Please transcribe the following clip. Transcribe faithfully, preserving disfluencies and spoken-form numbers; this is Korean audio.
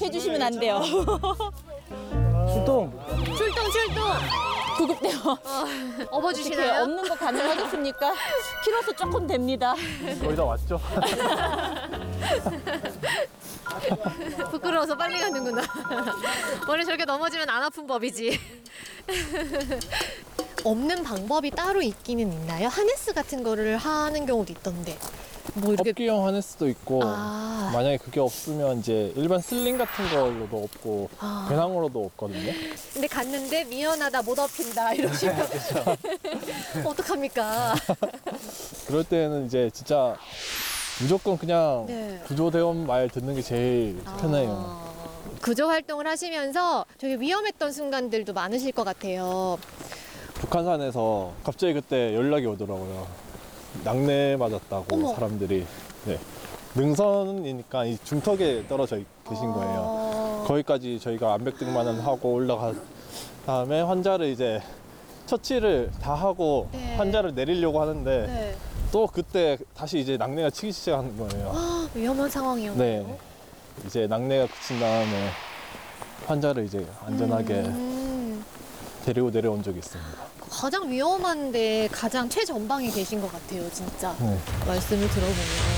해주시면 안 돼요. 출동. 출동 출동. 구급대요. 어, 어떻게 업어주시나요? 없는 거 가능하겠습니까? 키로수 조금 됩니다. 거의 다 왔죠? 부끄러워서 빨리 가는구나. 원래 저렇게 넘어지면 안 아픈 법이지. 없는 방법이 따로 있기는 있나요? 하네스 같은 거를 하는 경우도 있던데. 뭐 이렇게 업기용 하네스도 있고 아. 만약에 그게 없으면 이제 일반 슬링 같은 걸로도 없고 아. 배낭으로도 없거든요. 근데 갔는데 미안하다 못 업힌다 이러시면 어떡합니까? 그럴 때는 이제 진짜 무조건 그냥 네. 구조대원 말 듣는 게 제일 편해요. 아, 구조 활동을 하시면서 되게 위험했던 순간들도 많으실 것 같아요. 북한산에서 갑자기 그때 연락이 오더라고요. 낙뢰 맞았다고 어머. 사람들이. 네. 능선이니까 이 중턱에 떨어져 계신 거예요. 어... 거기까지 저희가 암벽 등반을 하고 올라간 다음에 환자를 이제 처치를 다 하고 네. 환자를 내리려고 하는데 네. 또 그때 다시 이제 낙뢰가 치기 시작하는 거예요. 아, 위험한 상황이었네요. 네. 이제 낙뢰가 그친 다음에 환자를 이제 안전하게 음, 데리고 내려온 적이 있습니다. 가장 위험한데 가장 최전방에 계신 것 같아요, 진짜. 네. 말씀을 들어보면.